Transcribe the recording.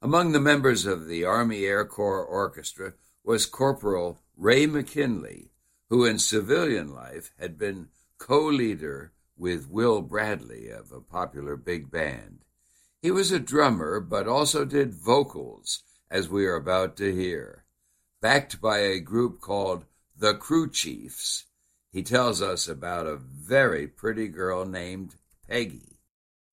Among the members of the Army Air Corps Orchestra was Corporal Ray McKinley, who in civilian life had been co-leader with Will Bradley of a popular big band. He was a drummer, but also did vocals, as we are about to hear. Backed by a group called the Crew Chiefs, he tells us about a very pretty girl named Peggy.